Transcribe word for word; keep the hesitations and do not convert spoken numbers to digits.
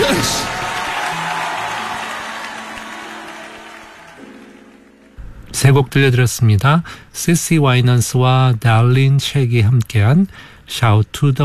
세 곡 들려드렸습니다. 시시 와이넌스와 달린 책이 함께한 Shout to the